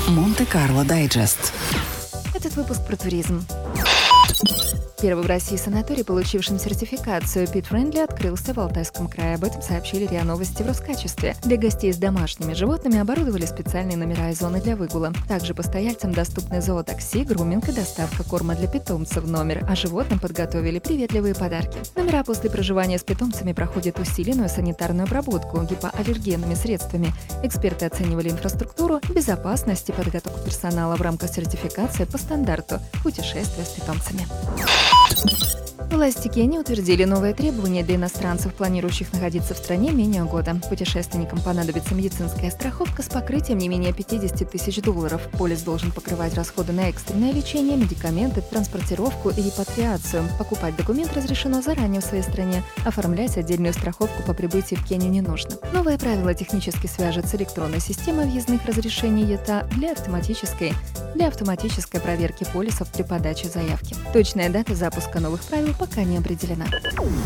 Монте-Карло Дайджест. Этот выпуск про туризм. Первый в России санаторий, получившим сертификацию Pet Friendly, открылся в Алтайском крае. Об этом сообщили РИА Новости в Роскачестве. Для гостей с домашними животными оборудовали специальные номера и зоны для выгула. Также постояльцам доступны зоотакси, груминг и доставка корма для питомцев в номер, а животным подготовили приветливые подарки. Номера после проживания с питомцами проходят усиленную санитарную обработку гипоаллергенными средствами. Эксперты оценивали инфраструктуру, безопасность и подготовку персонала в рамках сертификации по стандарту путешествия с питомцами. Власти Кении утвердили новые требования для иностранцев, планирующих находиться в стране менее года. Путешественникам понадобится медицинская страховка с покрытием не менее $50 тысяч. Полис должен покрывать расходы на экстренное лечение, медикаменты, транспортировку и репатриацию. Покупать документ разрешено заранее в своей стране. Оформлять отдельную страховку по прибытии в Кению не нужно. Новые правила технически свяжут с электронной системой въездных разрешений ЕТА для автоматической проверки полисов при подаче заявки. Точная дата запуска новых правил пока не определена.